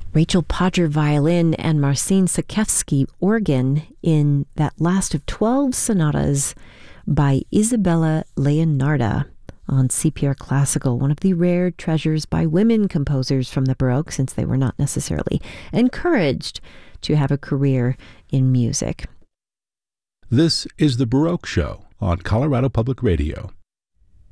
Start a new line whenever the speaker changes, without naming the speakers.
Rachel Podger violin and Marcin Sakewski organ in that last of 12 sonatas by Isabella Leonarda on CPR Classical, one of the rare treasures by women composers from the Baroque, since they were not necessarily encouraged to have a career in music.
This is The Baroque Show on Colorado Public Radio.